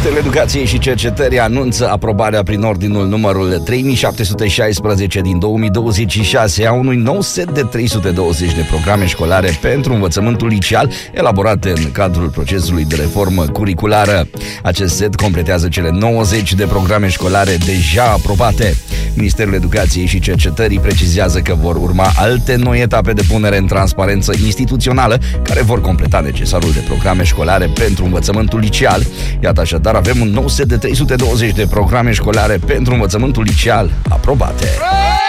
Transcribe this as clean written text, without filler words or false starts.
Ministerul Educației și Cercetării anunță aprobarea prin ordinul numărul 3716 din 2026 a unui nou set de 320 de programe școlare pentru învățământul liceal elaborate în cadrul procesului de reformă curriculară. Acest set completează cele 90 de programe școlare deja aprobate. Ministerul Educației și Cercetării precizează că vor urma alte noi etape de punere în transparență instituțională care vor completa necesarul de programe școlare pentru învățământul liceal. Iată, așadar, avem un nou set de 320 de programe școlare pentru învățământul liceal aprobate.